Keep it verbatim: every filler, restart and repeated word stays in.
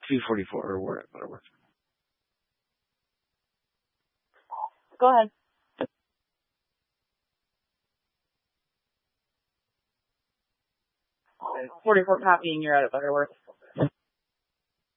three forty-four or whatever. Go ahead. forty-four copying, you're out at Butterworth.